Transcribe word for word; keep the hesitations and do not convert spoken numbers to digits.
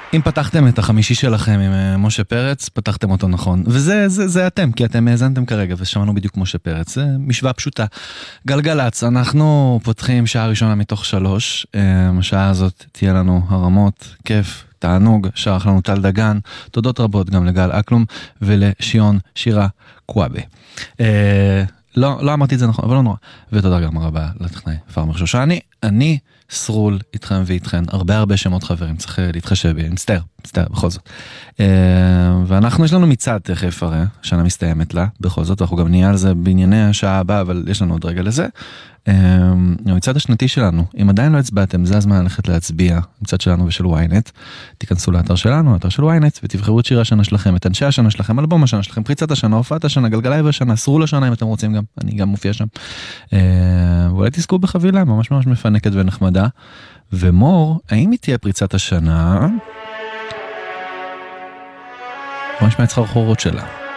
אם פתחתם את החמישי שלכם עם משה פרץ, פתחתם אותו נכון. וזה זה, זה אתם, כי אתם האזנתם כרגע, ושמענו בדיוק משה פרץ. זה משוואה פשוטה. גלגלץ, אנחנו פותחים שעה ראשונה מתוך שלוש. השעה הזאת תהיה לנו הרמות, כיף, תענוג, שערך לנו טל דגן. תודות רבות גם לגל אקלום ולשיון שירה קואבה. לא, לא אמרתי את זה נכון, אבל לא נורא. ותודה גם רבה לטכנאי פרמר שושני. אני סרול איתכם ואיתכן, הרבה הרבה שמות חברים, צריך להתחשב בי, מצטער, מצטער, בכל זאת. ואנחנו, יש לנו מצעד תכף הרי, שנה מסתיימת לה, בכל זאת, אנחנו גם נהיה על זה בענייני השעה הבאה, אבל יש לנו עוד רגע לזה. המצעד השנתי שלנו, אם עדיין לא הצבעתם, זה הזמן ללכת להצביע, המצעד שלנו ושל וויינט, תיכנסו לאתר שלנו, האתר של וויינט, ותבחרו את שיר השנה שלכם, את אנשי השנה שלכם, אלבום השנה שלכם, פריצת השנה, הופעת השנה, גלגלי והשנה, סרול השנה אם אתם רוצים גם, אני גם מופיע שם. ואולי תזכו בחבילה, ממש ממש מפנקת ונחמדה. ומור, האם היא תהיה פריצת השנה? בוא נשמע את סחרחורות שלה.